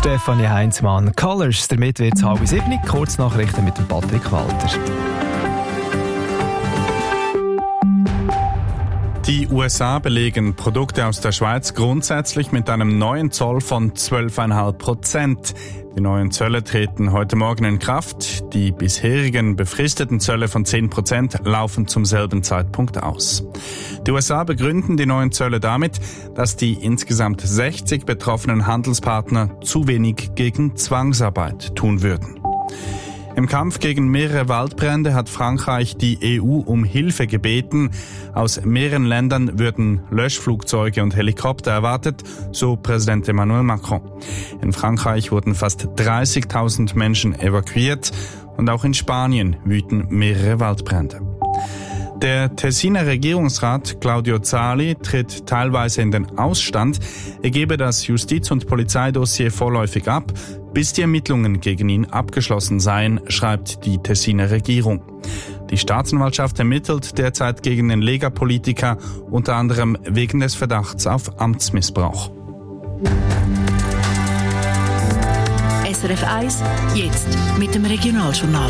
Stefanie Heinzmann. Colors, damit wird es 6:30. Kurznachrichten mit dem Patrick Walter. Die USA belegen Produkte aus der Schweiz grundsätzlich mit einem neuen Zoll von 12,5%. Die neuen Zölle treten heute Morgen in Kraft. Die bisherigen befristeten Zölle von 10% laufen zum selben Zeitpunkt aus. Die USA begründen die neuen Zölle damit, dass die insgesamt 60 betroffenen Handelspartner zu wenig gegen Zwangsarbeit tun würden. Im Kampf gegen mehrere Waldbrände hat Frankreich die EU um Hilfe gebeten. Aus mehreren Ländern würden Löschflugzeuge und Helikopter erwartet, so Präsident Emmanuel Macron. In Frankreich wurden fast 30.000 Menschen evakuiert und auch in Spanien wüten mehrere Waldbrände. Der Tessiner Regierungsrat Claudio Zali tritt teilweise in den Ausstand. Er gebe das Justiz- und Polizeidossier vorläufig ab, bis die Ermittlungen gegen ihn abgeschlossen seien, schreibt die Tessiner Regierung. Die Staatsanwaltschaft ermittelt derzeit gegen den Lega-Politiker, unter anderem wegen des Verdachts auf Amtsmissbrauch. SRF 1, jetzt mit dem Regionaljournal.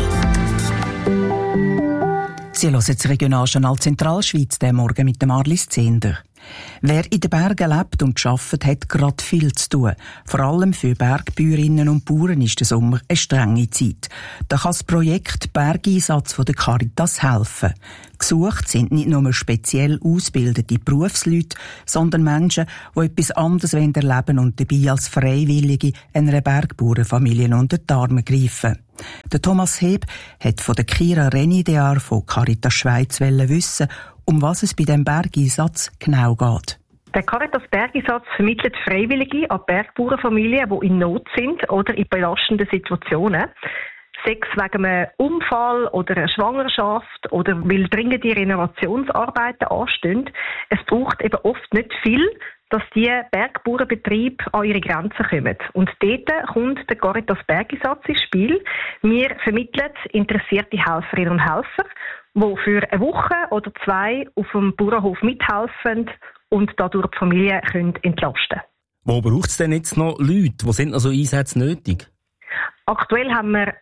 Sie hören das Regionaljournal Zentralschweiz, der Morgen mit dem Arlis Zehnder. Wer in den Bergen lebt und arbeitet, hat gerade viel zu tun. Vor allem für Bergbäuerinnen und Bauern ist der Sommer eine strenge Zeit. Da kann das Projekt Bergeinsatz von der Caritas helfen. Gesucht sind nicht nur speziell ausgebildete Berufsleute, sondern Menschen, die etwas anderes erleben und dabei als Freiwillige einer Bergbauernfamilie unter die Arme greifen. Der Thomas Heb hat von der Kira Renidear von Caritas Schweiz wissen, um was es bei diesem Bergeinsatz genau geht. Der Caritas Bergeinsatz vermittelt Freiwillige an Bergbauernfamilien, die in Not sind oder in belastenden Situationen. Sei es wegen einem Unfall oder einer Schwangerschaft oder weil dringende Renovationsarbeiten anstehen. Es braucht eben oft nicht viel, dass die Bergbauernbetriebe an ihre Grenzen kommen. Und dort kommt der Caritas Bergeinsatz ins Spiel. Wir vermitteln interessierte Helferinnen und Helfer, die für eine Woche oder 2 auf dem Bauernhof mithelfen und dadurch die Familie entlasten können. Wo braucht es denn jetzt noch Leute? Wo sind also Einsätze nötig? Aktuell haben wir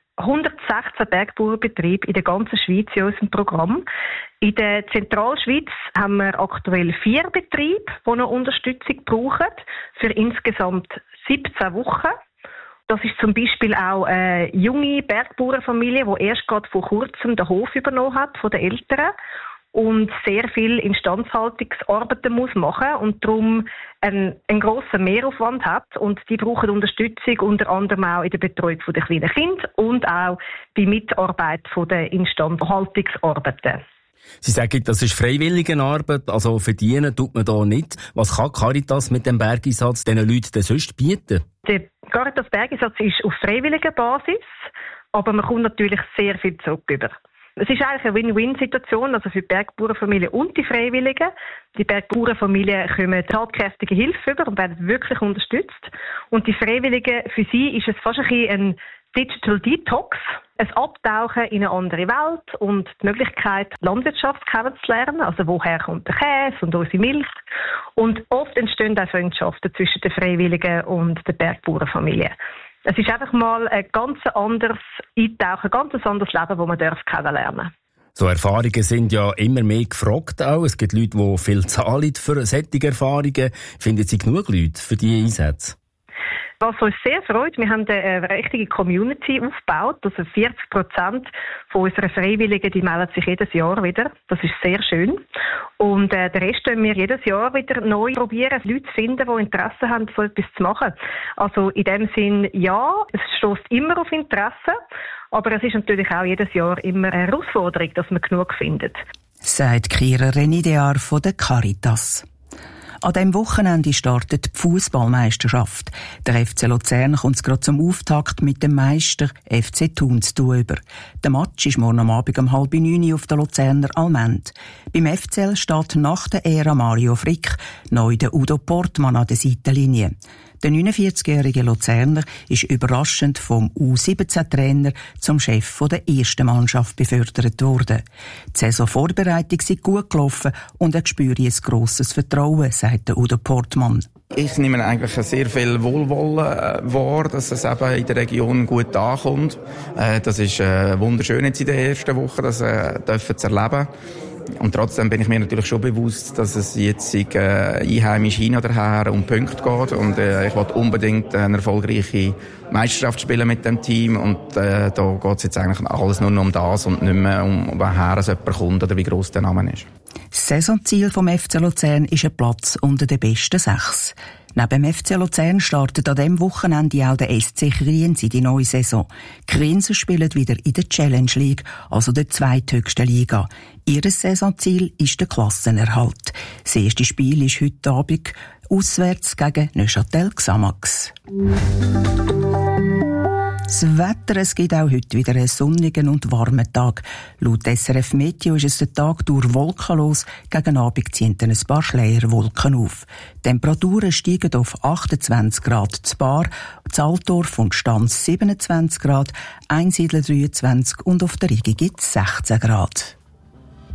116 Bergbauernbetriebe in der ganzen Schweiz in unserem Programm. In der Zentralschweiz haben wir aktuell 4 Betriebe, die noch Unterstützung brauchen, für insgesamt 17 Wochen. Das ist zum Beispiel auch eine junge Bergbauernfamilie, die erst gerade vor kurzem den Hof übernommen hat von den Eltern und sehr viel Instandhaltungsarbeiten muss machen und darum einen grossen Mehraufwand hat. Und die brauchen Unterstützung unter anderem auch in der Betreuung der kleinen Kinder und auch bei Mitarbeit von den Instandhaltungsarbeiten. Sie sagen, das ist Freiwilligenarbeit, also verdienen tut man da nicht. Was kann Caritas mit dem Bergeinsatz diesen Leuten denn sonst bieten? Der Caritas Bergeinsatz ist auf freiwilliger Basis, aber man kommt natürlich sehr viel zurück über. Es ist eigentlich eine Win-Win-Situation, also für die Bergbauernfamilien und die Freiwilligen. Die Bergbauernfamilien kommen tatkräftige Hilfe über und werden wirklich unterstützt. Und die Freiwilligen, für sie ist es fast ein bisschen ein Digital Detox, ein Abtauchen in eine andere Welt und die Möglichkeit, Landwirtschaft kennenzulernen, also woher kommt der Käse und unsere Milch. Und oft entstehen auch Freundschaften zwischen den Freiwilligen und der Bergbauernfamilie. Es ist einfach mal ein ganz anderes Eintauchen, ein ganz anderes Leben, das man kennenlernen darf. So Erfahrungen sind ja immer mehr gefragt auch. Es gibt Leute, die viel zahlen für solche Erfahrungen. Finden Sie genug Leute für diese Einsätze? Was uns sehr freut, wir haben eine richtige Community aufgebaut. Also 40% von unseren Freiwilligen, die melden sich jedes Jahr wieder. Das ist sehr schön. Und den Rest können wir jedes Jahr wieder neu probieren, Leute zu finden, die Interesse haben, so etwas zu machen. Also in dem Sinn, ja, es stößt immer auf Interesse, aber es ist natürlich auch jedes Jahr immer eine Herausforderung, dass man genug findet. Sagt Kira Renidear von der Caritas. An diesem Wochenende startet die Fußballmeisterschaft. Der FC Luzern kommt gerade zum Auftakt mit dem Meister FC Thun zu tun über. Der Match ist morgen am Abend um 8:30 auf der Luzerner Allmend. Beim FCL steht nach der Ära Mario Frick neu der Udo Portmann an der Seitenlinie. Der 49-jährige Luzerner ist überraschend vom U17-Trainer zum Chef der ersten Mannschaft befördert worden. Die Saisonvorbereitung sei gut gelaufen und er spüre ein grosses Vertrauen, sagt der Udo Portmann. Ich nehme eigentlich sehr viel Wohlwollen wahr, dass es eben in der Region gut ankommt. Das ist wunderschön jetzt in der ersten Woche, das dürfen zu erleben. Und trotzdem bin ich mir natürlich schon bewusst, dass es jetzt einheimisch hin oder her um Punkte geht. Und ich will unbedingt eine erfolgreiche Meisterschaft spielen mit dem Team. Und da geht es jetzt eigentlich alles nur noch um das und nicht mehr um woher es jemand kommt oder wie gross der Name ist. Das Saisonziel vom FC Luzern ist ein Platz unter den besten 6. Neben dem FC Luzern startet an diesem Wochenende auch der SC Kriens in die neue Saison. Die Krienser spielen wieder in der Challenge League, also der zweithöchsten Liga. Ihr Saisonziel ist der Klassenerhalt. Das erste Spiel ist heute Abend auswärts gegen Neuchâtel Xamax. Das Wetter, es gibt auch heute wieder einen sonnigen und warmen Tag. Laut SRF Meteo ist es der Tag durch wolkenlos. Gegen Abend ziehen ein paar Schleierwolken auf. Die Temperaturen steigen auf 28 Grad zu Bar, zu Altdorf und Stans 27 Grad, Einsiedler 23 und auf der Rigi gibt es 16 Grad.